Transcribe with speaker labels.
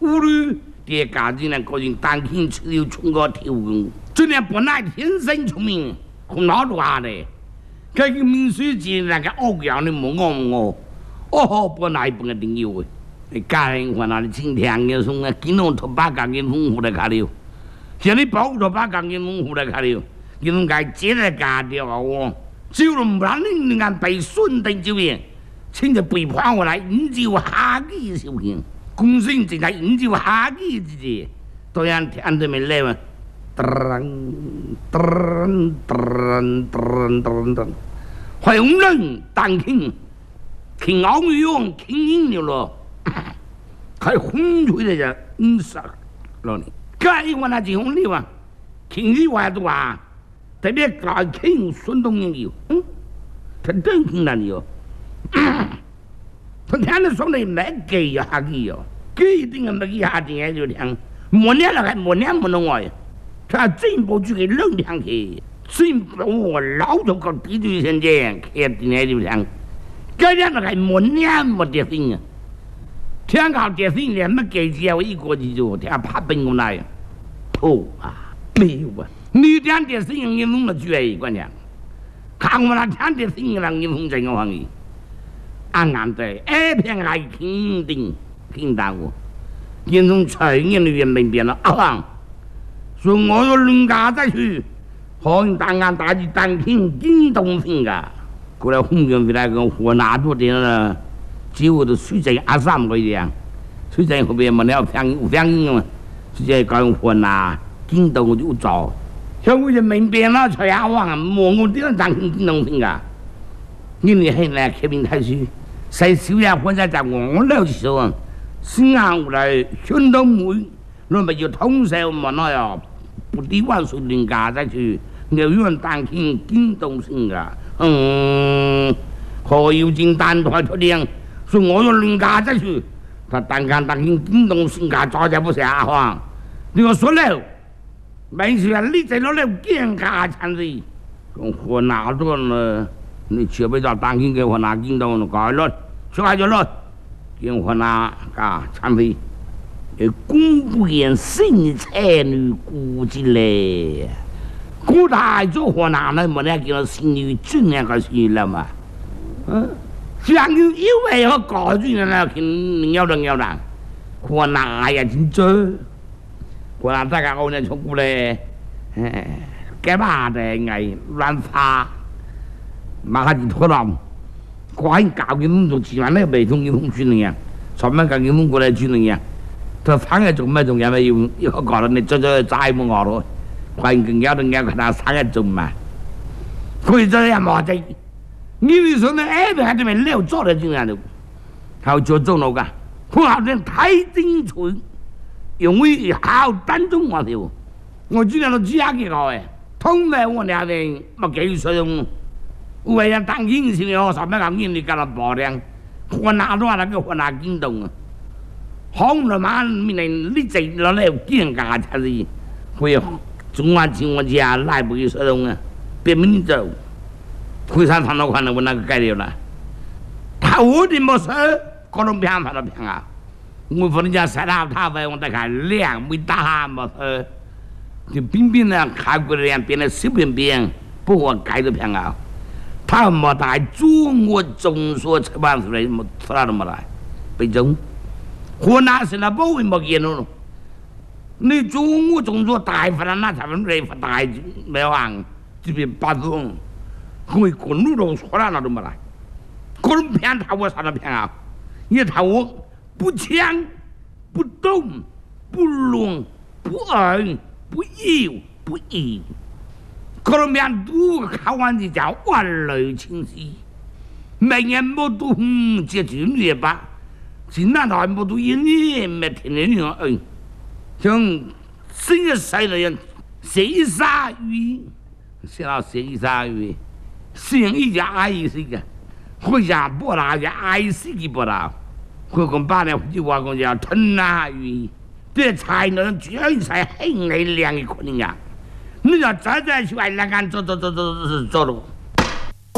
Speaker 1: 妇女在家庭呢，个人单亲只有从个跳舞，这呢本来天生聪明，很老大的，这个民俗节那个欧阳的莫我，哦，本来不一定有的。家人话那里今天嘅送啊，见到头把钢筋丰富来看了，现在包头把钢筋丰富来看了，你们该接来家掉啊我，只有唔让你按被顺定就业，请就背叛我来研究下个小品，公司正在研究下个之节，当然听到没来嘛，还有人当听，听奥运用听音乐咯。还风吹的人杀了你，该我那几红的哇，听你话多啊，特别搞听孙东人有，他真听那里哟，他听的说的没给呀哈给哟，给一定没给下点就听，莫念了还莫念不能爱，他进步就给冷听去，进步我老早搞地主现在看点就听，该念了还莫念没得听啊。天搞电视连没给钱，我一过去就天怕奔过来，哦啊，没有啊！你天电视你弄了绝关键，看我那天电视让你弄这个玩意，暗的，片还听到我，你从去年的原本变了啊！说我要人家再去，好当俺大去当听惊动性噶，过来红军回来跟河南多点了。只有的水在阿三个样，水在后边没了反应嘛，水在搞混啊，惊动我就找，像我就明白了，才阿旺我点当惊动性噶，你很来开平太虚，谁小呀混在我了时候，新安过来宣导会，那么就通宵嘛那呀，不抵万岁人家再去，有人当惊动性噶，何有进单台出量？说我用人家再去，他单听惊动性格早就不下话。你我说了，没事啊，你在那里见家产子，我拿着呢，你却不知道当听给我拿惊动了，搞了，说就了，给我拿啊产子，公不言性才女估计嘞，古代做河南人没那叫性女准那个事了嘛，像你以为要搞住人了，肯要人，河南也真准，河南大家我那从过来，干嘛的哎乱发，马上就脱了，快搞给弄做起码那北通给弄去那样，专门搞给弄过来去那样，他反而做咩仲有咩要搞到你做齋冇我咯，快更加人家佢那三個做嘛，佢做嘢冇得。你说那边还这边料做的这样的，还做做那个，我好像太精纯，因为好单中我的，我今天都只下去搞诶，通来我俩的没技术用，为了当英雄哦，什么讲英你干了保量，我拿多那个我拿惊动啊，红了嘛，明年你这老来见家才是，会中华情况下来不及说用啊，别明走。会上谈到看到我那个概念了，他我的没事，各种偏法都偏啊。我不能讲晒他为我在看两没打没事，就边呢看过两边的小边，不我改都偏啊。他没带中国中所吃饭出来，没出来都没来，北中，河南是那不会没见了。你中国中所大发那他们来发大没完，这边八种。我滚路都说了那都没来，各种骗他我啥都骗啊！也他我不强、不动、不聋、不耳、不有、不义，各种骗都看完就叫万类清晰。每年没都结局也罢，今那台没都一年没听人讲像新的世的人，谁杀鱼，谁到谁杀鱼。是人一家爱死个，回家不拿就爱死个不拿，回公爸呢就话讲叫吞拿鱼，这才能全才很力量的可能呀。你要再去爱那个做了。